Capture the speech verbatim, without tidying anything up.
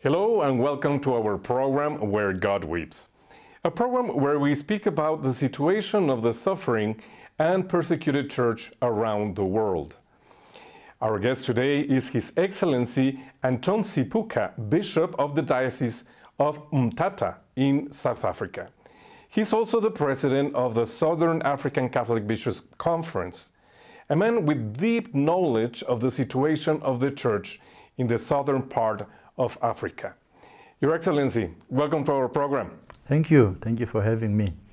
Hello and welcome to our program Where God Weeps, a program where we speak about the situation of the suffering and persecuted church around the world. Our guest today is His Excellency Anton Sipuka, Bishop of the Diocese of Umtata in South Africa. He's also the president of the Southern African Catholic Bishops' Conference, a man with deep knowledge of the situation of the church in the southern part of Africa. Your Excellency, welcome to our program. Thank you. Thank you for having me.